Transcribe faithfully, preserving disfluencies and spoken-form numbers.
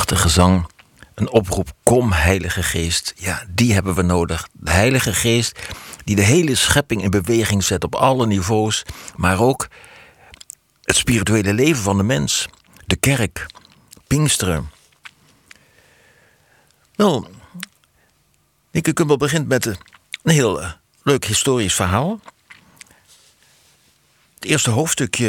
prachtige zang. Een oproep, kom Heilige Geest. Ja, die hebben we nodig. De Heilige Geest die de hele schepping in beweging zet op alle niveaus. Maar ook het spirituele leven van de mens. De kerk. Pinksteren. Wel, Nieke Kumpel begint met een heel leuk historisch verhaal. Het eerste hoofdstukje